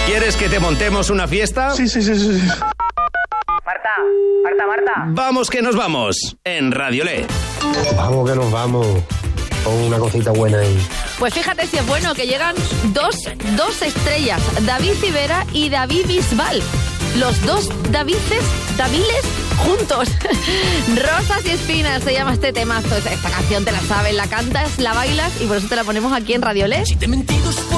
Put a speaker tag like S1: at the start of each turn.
S1: ¿Quieres que te montemos una fiesta?
S2: Sí.
S3: Marta.
S1: Vamos que nos vamos en Radiolé.
S4: Vamos que nos vamos. Con una cosita buena ahí.
S5: Pues fíjate si es bueno que llegan dos estrellas, David Civera y David Bisbal. Los dos Daviles juntos. Rosas y espinas se llama este temazo. Esta canción te la sabes, la cantas, la bailas y por eso te la ponemos aquí en Radiolé.